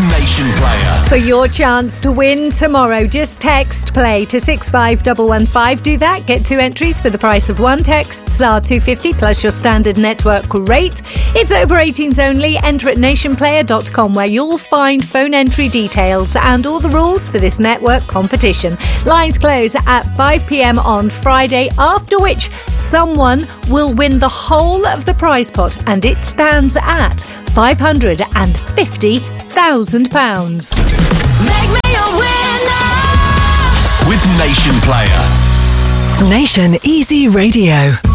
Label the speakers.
Speaker 1: Nation Player.
Speaker 2: For your chance to win tomorrow, just text play to 65115. Do that, get 2 entries for the price of 1. Texts are $2.50 plus your standard network rate. It's over 18s only. Enter at nationplayer.com where you'll find phone entry details and all the rules for this network competition. Lines close at 5 p.m. on Friday, after which someone will win the whole of the prize pot, and it stands at £550,000.
Speaker 3: Make me a winner
Speaker 1: With Nation Player.
Speaker 4: Nation Easy Radio.